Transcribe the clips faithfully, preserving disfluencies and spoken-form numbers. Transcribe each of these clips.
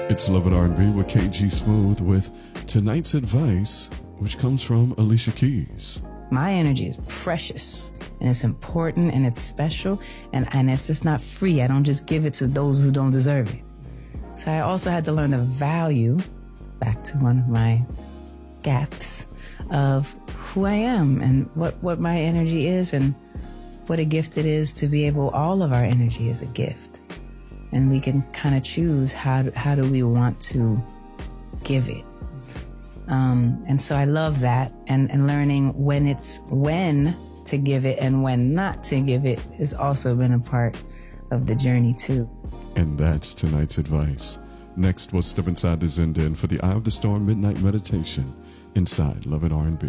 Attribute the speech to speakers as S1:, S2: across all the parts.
S1: It's Love It R and B with K G Smooth with tonight's advice, which comes from Alicia Keys.
S2: My energy is precious, and it's important, and it's special, and, and it's just not free. I don't just give it to those who don't deserve it. So I also had to learn the value, back to one of my gaps, of who I am and what, what my energy is and what a gift it is to be able, all of our energy is a gift. And we can kind of choose how do, how do we want to give it. Um, and so I love that. And, and learning when it's when to give it and when not to give it has also been a part of the journey too.
S1: And that's tonight's advice. Next, we'll step inside the Zen Den for the Eye of the Storm Midnight Meditation inside Love It R and B.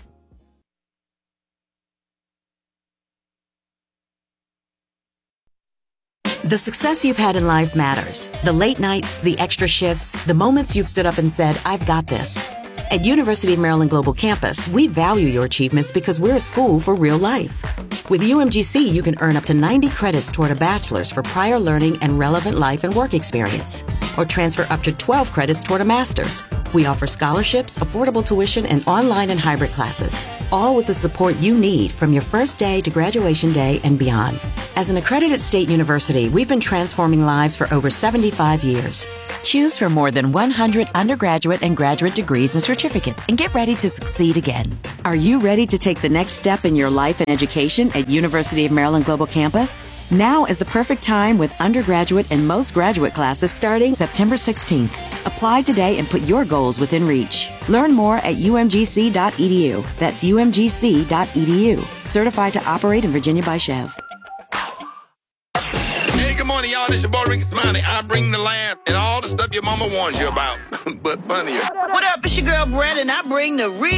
S3: The success you've had in life matters. The late nights, the extra shifts, the moments you've stood up and said, I've got this. At University of Maryland Global Campus, we value your achievements because we're a school for real life. With U M G C, you can earn up to ninety credits toward a bachelor's for prior learning and relevant life and work experience, or transfer up to twelve credits toward a master's. We offer scholarships, affordable tuition, and online and hybrid classes, all with the support you need from your first day to graduation day and beyond. As an accredited state university, we've been transforming lives for over seventy-five years. Choose from more than one hundred undergraduate and graduate degrees and certificates and get ready to succeed again. Are you ready to take the next step in your life and education at University of Maryland Global Campus? Now is the perfect time with undergraduate and most graduate classes starting September sixteenth. Apply today and put your goals within reach. Learn more at U M G C dot E D U. That's U M G C dot E D U. Certified to operate in Virginia by Chev.
S4: Hey, good morning, y'all. This your boy Ricky Smiley. I bring the laugh and all the stuff your mama warns you about, but funnier.
S5: What up? It's your girl Brandon. I bring the real